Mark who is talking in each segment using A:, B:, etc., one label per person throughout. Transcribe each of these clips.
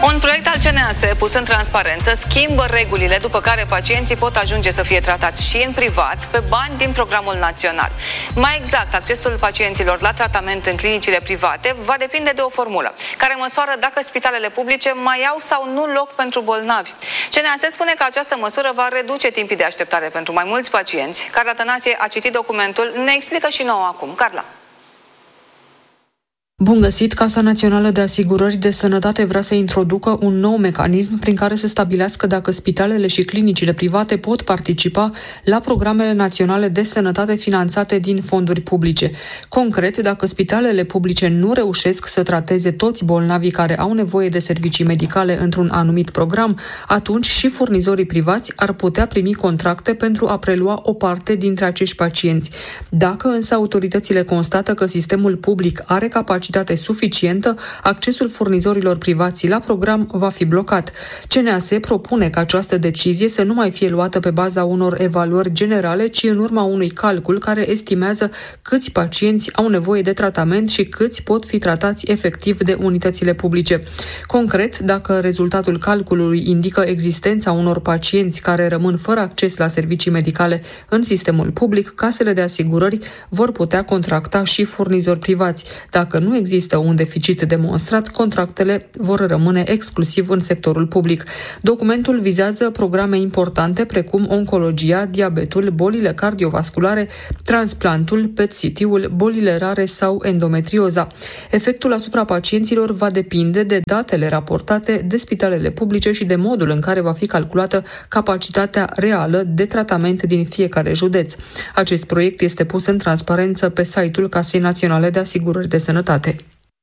A: Un proiect al CNAS pus în transparență schimbă regulile după care pacienții pot ajunge să fie tratați și în privat pe bani din programul național. Mai exact, accesul pacienților la tratament în clinicile private va depinde de o formulă care măsoară dacă spitalele publice mai au sau nu loc pentru bolnavi. CNAS spune că această măsură va reduce timpii de așteptare pentru mai mulți pacienți. Carla Tănase a citit documentul, ne explică și nouă acum. Carla.
B: Bun găsit! Casa Națională de Asigurări de Sănătate vrea să introducă un nou mecanism prin care să stabilească dacă spitalele și clinicile private pot participa la programele naționale de sănătate finanțate din fonduri publice. Concret, dacă spitalele publice nu reușesc să trateze toți bolnavii care au nevoie de servicii medicale într-un anumit program, atunci și furnizorii privați ar putea primi contracte pentru a prelua o parte dintre acești pacienți. Dacă însă autoritățile constată că sistemul public are capacitate suficientă, accesul furnizorilor privați la program va fi blocat. CNAS propune ca această decizie să nu mai fie luată pe baza unor evaluări generale, ci în urma unui calcul care estimează câți pacienți au nevoie de tratament și câți pot fi tratați efectiv de unitățile publice. Concret, dacă rezultatul calculului indică existența unor pacienți care rămân fără acces la servicii medicale în sistemul public, casele de asigurări vor putea contracta și furnizori privați. Dacă nu există un deficit demonstrat, contractele vor rămâne exclusiv în sectorul public. Documentul vizează programe importante precum oncologia, diabetul, bolile cardiovasculare, transplantul, PET-CT-ul, bolile rare sau endometrioza. Efectul asupra pacienților va depinde de datele raportate de spitalele publice și de modul în care va fi calculată capacitatea reală de tratament din fiecare județ. Acest proiect este pus în transparență pe site-ul Casei Naționale de Asigurări de Sănătate.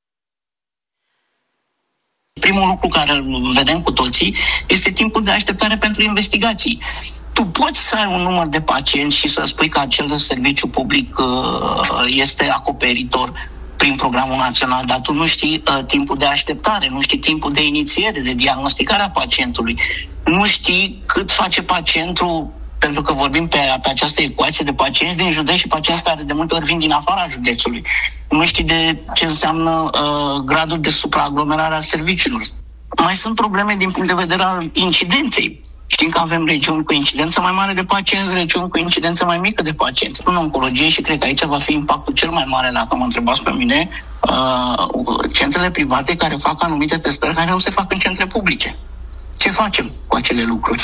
C: Primul lucru care îl vedem cu toții este timpul de așteptare pentru investigații. Tu poți să ai un număr de pacienți și să spui că acel serviciu public este acoperitor prin programul național, dar tu nu știi timpul de așteptare, nu știi timpul de inițiere, de diagnosticare a pacientului, nu știi cât face pacientul, pentru că vorbim pe această ecuație de pacienți din județ și pacienți care de multe ori vin din afara județului. Nu știi de ce înseamnă gradul de supraaglomerare a serviciilor. Mai sunt probleme din punct de vedere al incidenței. Știm că avem regiuni cu incidență mai mare de pacienți, regiuni cu incidență mai mică de pacienți. În oncologie, și cred că aici va fi impactul cel mai mare, dacă mă întrebați pe mine, centrele private care fac anumite testări care nu se fac în centre publice. Ce facem cu acele lucruri?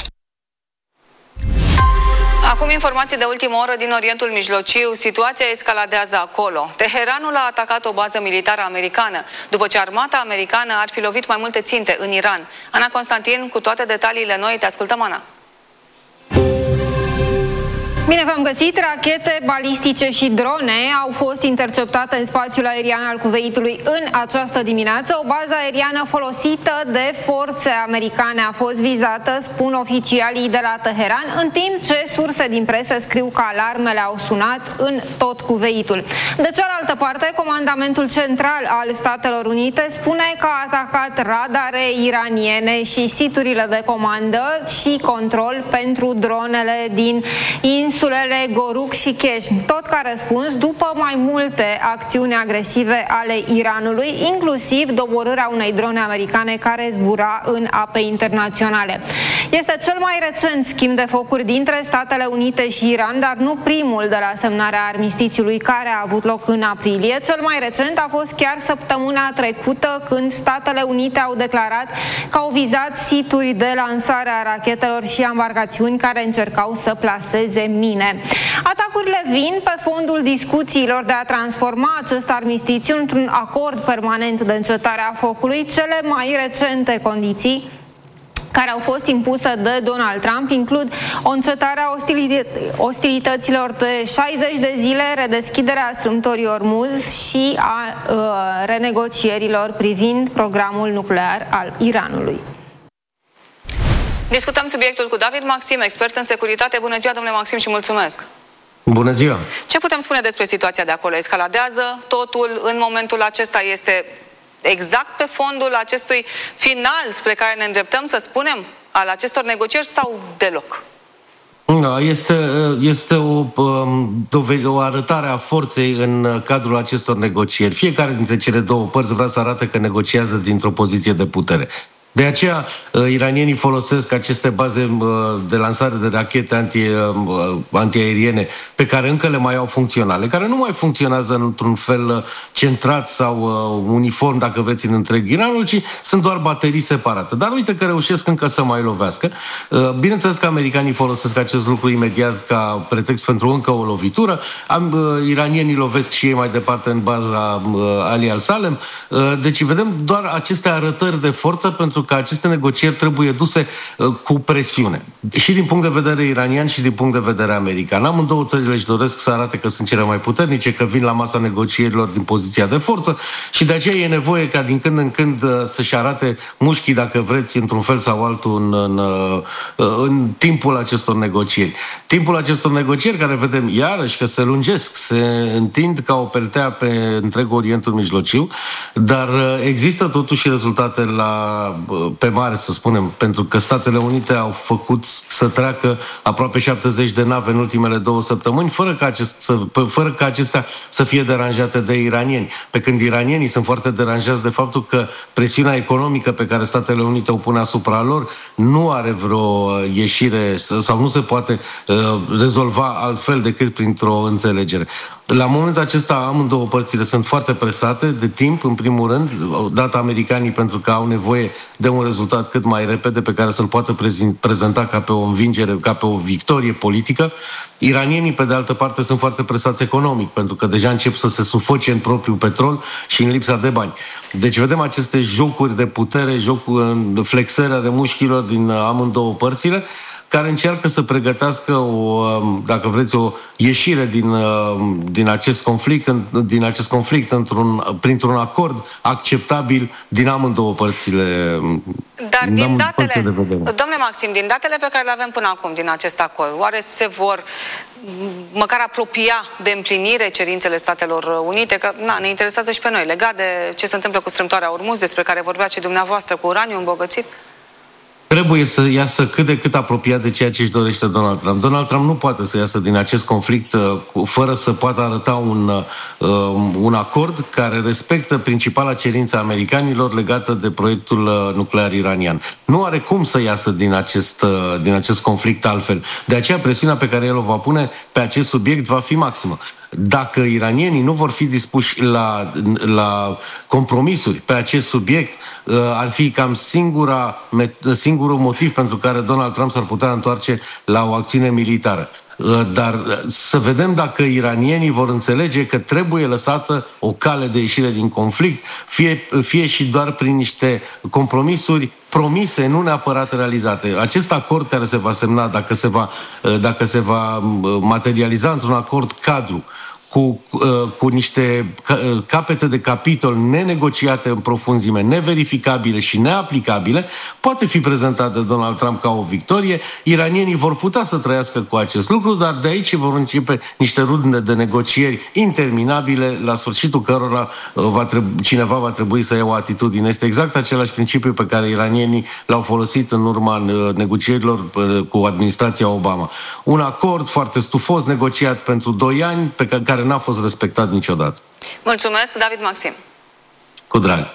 A: Acum informații de ultimă oră din Orientul Mijlociu. Situația escaladează acolo. Teheranul a atacat o bază militară americană, după ce armata americană ar fi lovit mai multe ținte în Iran. Ana Constantin, cu toate detaliile noi, te ascultăm, Ana.
D: Bine v-am găsit! Rachete balistice și drone au fost interceptate în spațiul aerian al Kuveitului în această dimineață. O bază aeriană folosită de forțe americane a fost vizată, spun oficialii de la Teheran, în timp ce surse din presă scriu că alarmele au sunat în tot Kuveitul. De cealaltă parte, Comandamentul Central al Statelor Unite spune că a atacat radare iraniene și siturile de comandă și control pentru dronele din insulele Goruk și Keshm, tot ca răspuns după mai multe acțiuni agresive ale Iranului, inclusiv doborârea unei drone americane care zbura în ape internaționale. Este cel mai recent schimb de focuri dintre Statele Unite și Iran, dar nu primul de la semnarea armistițiului care a avut loc în aprilie. Cel mai recent a fost chiar săptămâna trecută, când Statele Unite au declarat că au vizat situri de lansare a rachetelor și ambarcațiuni care încercau să plaseze mine. Atacurile vin pe fondul discuțiilor de a transforma acest armistițiu într-un acord permanent de încetare a focului. Cele mai recente condiții care au fost impuse de Donald Trump includ o încetare a ostilităților de 60 de zile, redeschiderea strâmtorii Ormuz și a renegocierilor privind programul nuclear al Iranului.
A: Discutăm subiectul cu David Maxim, expert în securitate. Bună ziua, domnule Maxim, și mulțumesc!
E: Bună ziua!
A: Ce putem spune despre situația de acolo? Escaladează totul în momentul acesta? Este exact pe fondul acestui final spre care ne îndreptăm, să spunem, al acestor negocieri, sau deloc?
E: Este o arătare a forței în cadrul acestor negocieri. Fiecare dintre cele două părți vrea să arate că negociază dintr-o poziție de putere. De aceea, iranienii folosesc aceste baze de lansare de rachete antiaeriene pe care încă le mai au funcționale, care nu mai funcționează într-un fel centrat sau uniform, dacă vreți, în întreg Iranul, ci sunt doar baterii separate. Dar uite că reușesc încă să mai lovească. Bineînțeles că americanii folosesc acest lucru imediat ca pretext pentru încă o lovitură. Iranienii lovesc și ei mai departe în baza Ali al-Salem. Deci vedem doar aceste arătări de forță, pentru că aceste negocieri trebuie duse cu presiune. Și din punct de vedere iranian și din punct de vedere american. Amândouă țările își doresc să arate că sunt cele mai puternice, că vin la masa negocierilor din poziția de forță și de aceea e nevoie ca din când în când să-și arate mușchii, dacă vreți, într-un fel sau altul în timpul acestor negocieri. Timpul acestor negocieri care vedem iarăși că se lungesc, se întind ca o peltea pe întreg Orientul Mijlociu, dar există totuși rezultate pe mare, să spunem, pentru că Statele Unite au făcut să treacă aproape 70 de nave în ultimele 2 săptămâni, fără ca acestea să fie deranjate de iranieni. Pe când iranienii sunt foarte deranjați de faptul că presiunea economică pe care Statele Unite o pune asupra lor nu are vreo ieșire sau nu se poate rezolva altfel decât printr-o înțelegere. La momentul acesta, amândouă părțile sunt foarte presate de timp, în primul rând, dat americanii pentru că au nevoie de un rezultat cât mai repede pe care să-l poată prezenta ca pe o învingere, ca pe o victorie politică. Iranienii, pe de altă parte, sunt foarte presați economic, pentru că deja încep să se sufoce în propriul petrol și în lipsa de bani. Deci vedem aceste jocuri de putere, flexarea de mușchilor din amândouă părțile, care încearcă să pregătească dacă vreți, o ieșire din acest conflict printr-un acord acceptabil din amândouă părțile.
A: Dar din datele, domnule Maxim, din datele pe care le avem până acum din acest acord, oare se vor măcar apropia de împlinire cerințele Statelor Unite? Că ne interesează și pe noi, legat de ce se întâmplă cu strâmtoarea Ormuz, despre care vorbeați și dumneavoastră, cu uraniu îmbogățit?
E: Trebuie să iasă cât de cât apropiat de ceea ce își dorește Donald Trump. Donald Trump nu poate să iasă din acest conflict fără să poată arăta un acord care respectă principala cerință a americanilor legată de proiectul nuclear iranian. Nu are cum să iasă din acest conflict altfel. De aceea presiunea pe care el o va pune pe acest subiect va fi maximă. Dacă iranienii nu vor fi dispuși la compromisuri pe acest subiect, ar fi cam singurul motiv pentru care Donald Trump s-ar putea întoarce la o acțiune militară. Dar să vedem dacă iranienii vor înțelege că trebuie lăsată o cale de ieșire din conflict, fie și doar prin niște compromisuri promise, nu neapărat realizate. Acest acord care se va semna, dacă se va materializa într-un acord cadru, cu niște capete de capitol nenegociate în profunzime, neverificabile și neaplicabile, poate fi prezentat de Donald Trump ca o victorie. Iranienii vor putea să trăiască cu acest lucru, dar de aici vor începe niște runde de negocieri interminabile, la sfârșitul cărora cineva va trebui să ia o atitudine. Este exact același principiu pe care iranienii l-au folosit în urma negocierilor cu administrația Obama. Un acord foarte stufos, negociat pentru 2 ani, pe care n-a fost respectat niciodată.
A: Mulțumesc, David Maxim.
E: Cu drag.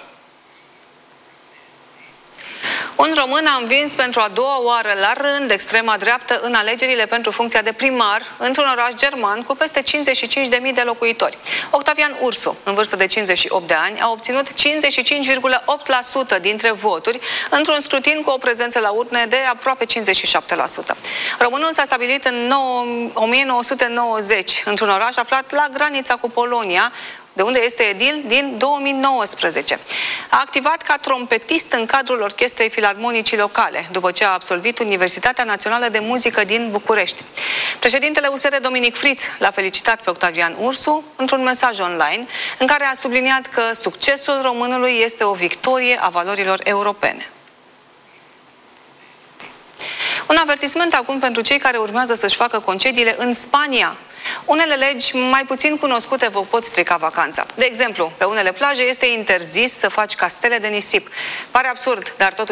A: Un român a învins pentru a 2-a oară la rând extrema dreaptă în alegerile pentru funcția de primar într-un oraș german cu peste 55.000 de locuitori. Octavian Ursu, în vârstă de 58 de ani, a obținut 55,8% dintre voturi într-un scrutin cu o prezență la urne de aproape 57%. Românul s-a stabilit în 1990 într-un oraș aflat la granița cu Polonia, de unde este edil din 2019. A activat ca trompetist în cadrul Orchestrei Filarmonicii Locale, după ce a absolvit Universitatea Națională de Muzică din București. Președintele USR Dominic Friț l-a felicitat pe Octavian Ursu într-un mesaj online în care a subliniat că succesul românului este o victorie a valorilor europene. Un avertisment acum pentru cei care urmează să-și facă concediile în Spania. Unele legi mai puțin cunoscute vă pot strica vacanța. De exemplu, pe unele plaje este interzis să faci castele de nisip. Pare absurd, dar totuși este o explicație. Ne-o spune Alin Petrica. Te ascultăm, Alin.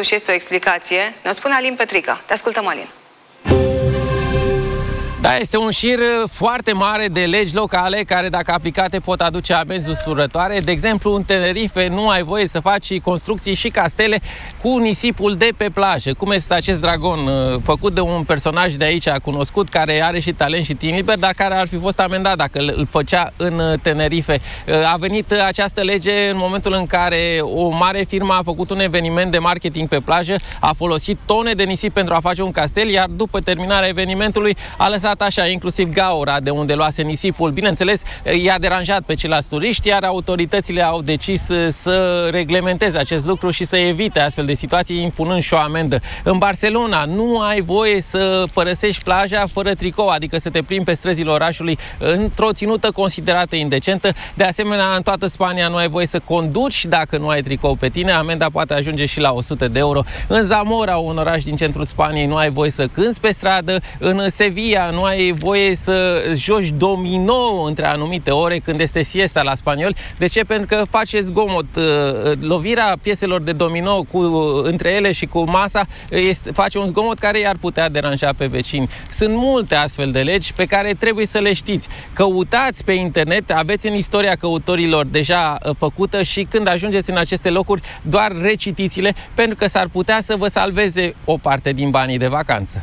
F: În Spania, 1 din 10 persoane din Spania sunt afectate de Da, este un șir foarte mare de legi locale care, dacă aplicate, pot aduce amenzi usurătoare. De exemplu, în Tenerife nu ai voie să faci construcții și castele cu nisipul de pe plajă. Cum este acest dragon făcut de un personaj de aici cunoscut, care are și talent și timp liber, dar care ar fi fost amendat dacă îl făcea în Tenerife. A venit această lege în momentul în care o mare firmă a făcut un eveniment de marketing pe plajă, a folosit tone de nisip pentru a face un castel, iar după terminarea evenimentului a lăsat așa, inclusiv gaura de unde luase nisipul. Bineînțeles, i-a deranjat pe ceilalți turiști, iar autoritățile au decis să reglementeze acest lucru și să evite astfel de situații, impunând și o amendă. În Barcelona nu ai voie să părăsești plaja fără tricou, adică să te plimbi pe străzile orașului într-o ținută considerată indecentă. De asemenea, în toată Spania nu ai voie să conduci dacă nu ai tricou pe tine. Amenda poate ajunge și la 100 de euro. În Zamora, un oraș din centrul Spaniei, nu ai voie să cânți pe stradă. În Sevilla nu ai voie să joci domino între anumite ore când este siesta la spanioli. De ce? Pentru că face zgomot. Lovirea pieselor de domino între ele și cu masa face un zgomot care i-ar putea deranja pe vecini. Sunt multe astfel de legi pe care trebuie să le știți. Căutați pe internet, aveți în istoria căutorilor deja făcută și când ajungeți în aceste locuri, doar recitiți-le, pentru că s-ar putea să vă salveze o parte din banii de vacanță.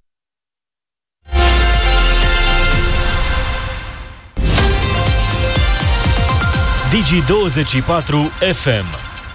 G: Digi24 FM.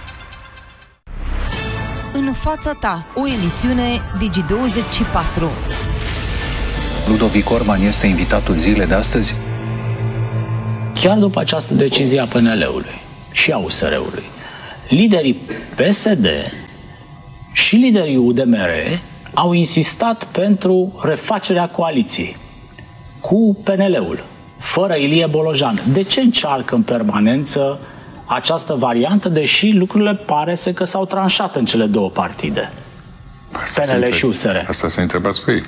H: În fața ta, o emisiune Digi24.
I: Ludovic Orban este invitatul zilei de astăzi.
J: Chiar după această decizie a PNL-ului și a USR-ului, liderii PSD și liderii UDMR au insistat pentru refacerea coaliției cu PNL-ul, fără Ilie Bolojan. De ce încearcă în permanență această variantă, deși lucrurile pare că s-au tranșat în cele două partide, PNL și USR?
K: Asta să întrebați pe ei.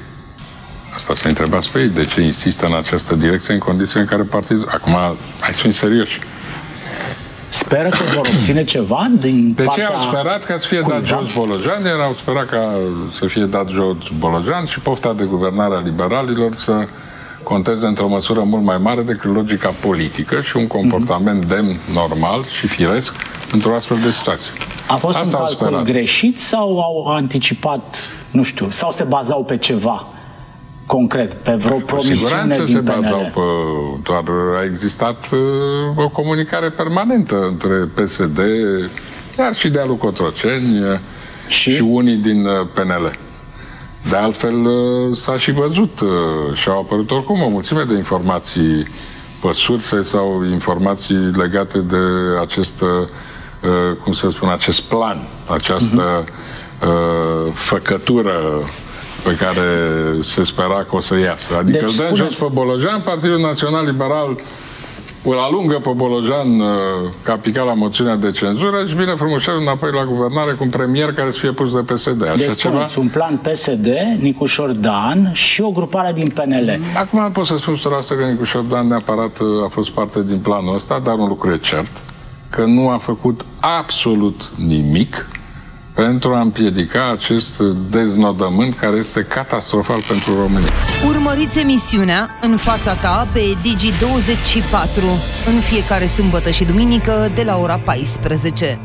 K: De ce insistă în această direcție în condiții în care partidul... Acum, hai să fim serioși.
J: Speră că vor obține ceva din
K: de
J: partea...
K: ce au sperat ca să fie dat jos Bolojan? Au sperat ca să fie dat jos Bolojan și pofta de guvernare a liberalilor să conteze într-o măsură mult mai mare decât logica politică și un comportament demn, normal și firesc într-o astfel de situație.
J: A fost un calcul greșit sau au anticipat, nu știu, sau se bazau pe ceva concret, pe vreo promisiune din PNL?
K: Se bazau pe... Doar a existat o comunicare permanentă între PSD, chiar și de-a lui Cotroceni și unii din PNL. De altfel, s-a și văzut și au apărut oricum o mulțime de informații pe surse sau informații legate de acest, cum să spun, acest plan, această făcătură pe care se spera că o să iasă. Adică deci, îl dăm jos pe Bolojan, Partidul Național Liberal îl alungă pe Bolojan că a picat la moțiunea de cenzură și vine frumușel înapoi la guvernare cu un premier care să fie pus de PSD. Așa
J: deci
K: ceva?
J: Un plan PSD, Nicușor Dan și o grupare din PNL.
K: Acum pot să spun 100% că Nicușor Dan neapărat a fost parte din planul ăsta, dar un lucru e cert, că nu a făcut absolut nimic pentru a împiedica acest deznodământ care este catastrofal pentru România.
H: Urmăriți emisiunea În fața ta pe Digi24 în fiecare sâmbătă și duminică de la ora 14.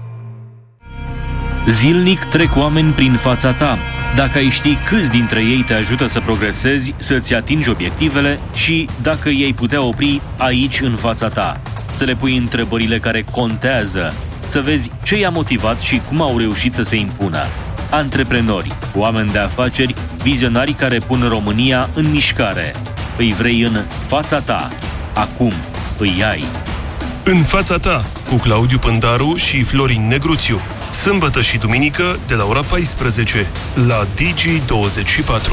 G: Zilnic trec oameni prin fața ta. Dacă ai ști câți dintre ei te ajută să progresezi, să-ți atingi obiectivele și dacă ei putea opri aici în fața ta. Să le pui întrebările care contează, să vezi ce i-a motivat și cum au reușit să se impună. Antreprenori, oameni de afaceri, vizionari care pun România în mișcare. Îi vrei în fața ta. Acum îi ai.
L: În fața ta, cu Claudiu Pândaru și Florin Negruțiu. Sâmbătă și duminică de la ora 14 la Digi24.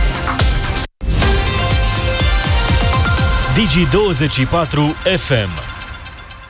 G: Digi24 FM.